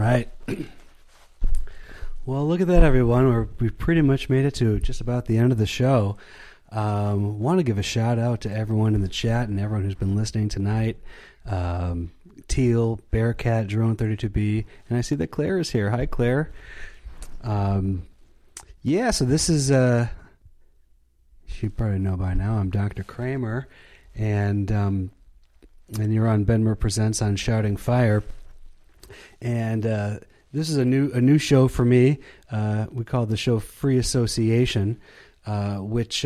right. Well, look at that, everyone. We've pretty much made it to just about the end of the show. Want to give a shout out to everyone in the chat and everyone who's been listening tonight. Teal, Bearcat, Drone32B, and I see that Claire is here. Hi, Claire. Yeah, so this is, you probably know by now, I'm Dr. Kramer, and you're on Benmer Presents on Shouting Fire. And this is a new show for me. We call the show Free Association, which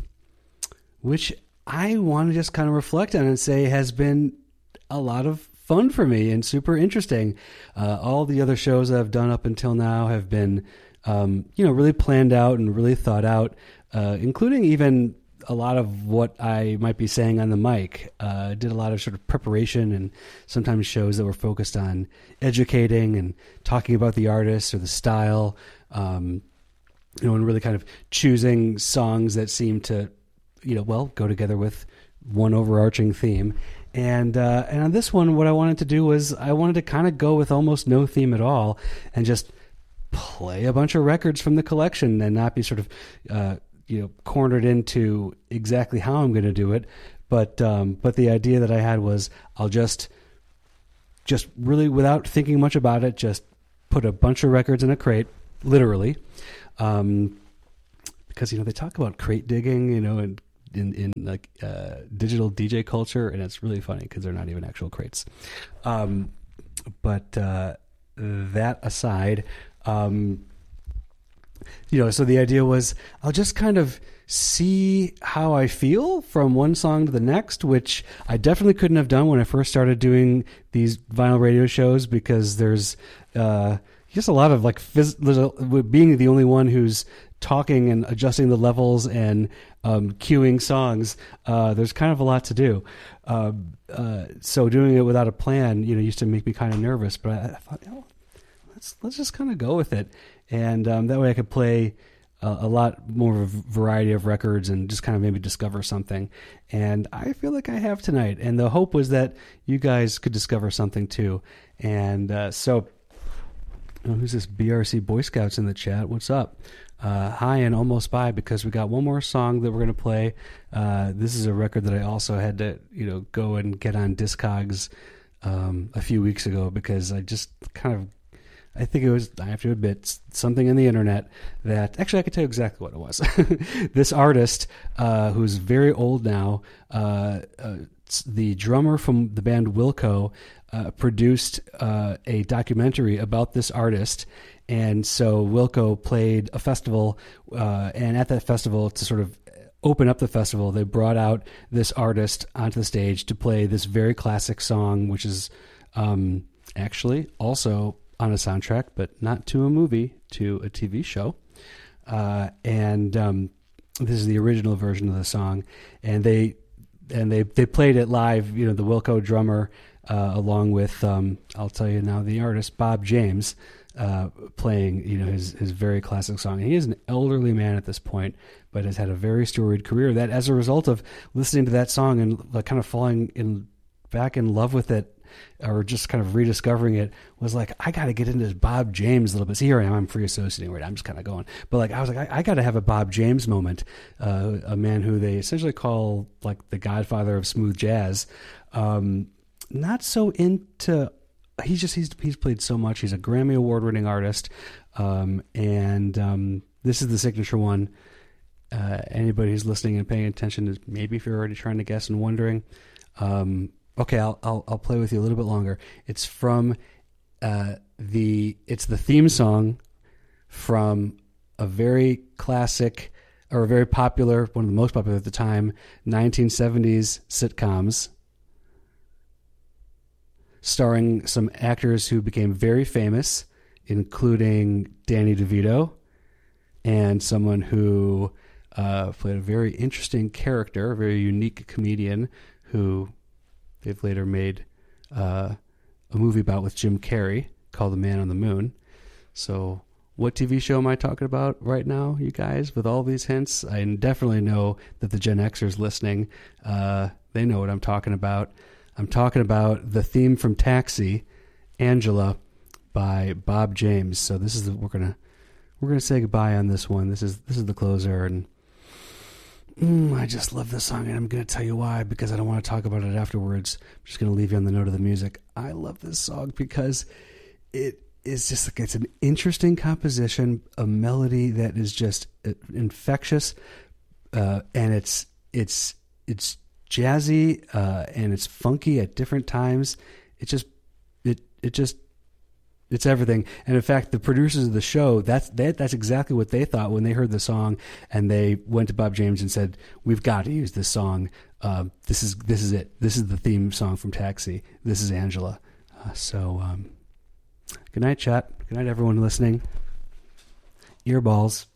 I want to just kind of reflect on and say has been a lot of fun for me and super interesting. All the other shows I've done up until now have been, really planned out and really thought out, including even a lot of what I might be saying on the mic. Did a lot of sort of preparation and sometimes shows that were focused on educating and talking about the artist or the style, and really kind of choosing songs that seem to, go together with one overarching theme. And on this one, what I wanted to do was I wanted to kind of go with almost no theme at all and just play a bunch of records from the collection and not be sort of, cornered into exactly how I'm going to do it. But the idea that I had was I'll just really, without thinking much about it, just put a bunch of records in a crate, literally. Because, they talk about crate digging, and in like digital DJ culture, and it's really funny because they're not even actual crates. But that aside, so the idea was I'll just kind of see how I feel from one song to the next, which I definitely couldn't have done when I first started doing these vinyl radio shows, because there's just a lot of being the only one who's talking and adjusting the levels and cueing songs. There's kind of a lot to do. So doing it without a plan, used to make me kind of nervous, but I thought, let's just kind of go with it. And that way I could play a lot more of a variety of records and just kind of maybe discover something. And I feel like I have tonight. And the hope was that you guys could discover something too. And so, who's this? BRC Boy Scouts in the chat. What's up? Hi and almost bye, because we got one more song that we're going to play. This is a record that I also had to, go and get on Discogs a few weeks ago, because I just I think it was, I have to admit, something in the internet that, actually I could tell you exactly what it was. This artist, who's very old now, the drummer from the band Wilco, produced a documentary about this artist. And so Wilco played a festival, and at that festival, to sort of open up the festival, they brought out this artist onto the stage to play this very classic song, which is actually also on a soundtrack, but not to a movie, to a TV show. And this is the original version of the song. And they played it live, the Wilco drummer, along with, I'll tell you now, the artist, Bob James, playing, his very classic song. And he is an elderly man at this point, but has had a very storied career that, as a result of listening to that song and kind of falling back in love with it, or just kind of rediscovering it, was like, I got to get into this Bob James a little bit. See, here I am, I'm free associating right now. I'm just kind of going. But I was like, I got to have a Bob James moment, a man who they essentially call like the godfather of smooth jazz. Not so into, he's played so much. He's a Grammy Award winning artist. And this is the signature one. Anybody who's listening and paying attention is, maybe if you're already trying to guess and wondering, okay, I'll play with you a little bit longer. It's from it's the theme song from a very classic, or a very popular, one of the most popular at the time, 1970s sitcoms, starring some actors who became very famous, including Danny DeVito, and someone who played a very interesting character, a very unique comedian who they've later made a movie about with Jim Carrey called The Man on the Moon. So what TV show am I talking about right now, you guys, with all these hints? I definitely know that the Gen Xers listening, they know what I'm talking about. I'm talking about the theme from Taxi, Angela, by Bob James. So this is we're gonna say goodbye on this one. This is the closer, and I just love this song, and I'm gonna tell you why, because I don't want to talk about it afterwards. I'm just gonna leave you on the note of the music. I love this song because it is just like, it's an interesting composition, a melody that is just infectious, and it's jazzy, and it's funky at different times. It's everything. And in fact, the producers of the show, that's exactly what they thought when they heard the song, and they went to Bob James and said, "We've got to use this song. This is it. This is the theme song from Taxi. This is Angela." Good night, chat. Good night, everyone listening. Earballs.